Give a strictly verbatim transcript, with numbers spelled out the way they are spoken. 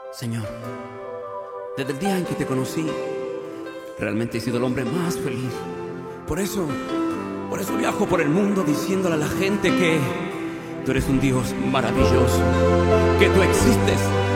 Señor, desde el día en que te conocí, realmente he sido el hombre más feliz. Por eso, por eso viajo por el mundo diciéndole a la gente que tú eres un Dios maravilloso, que tú existes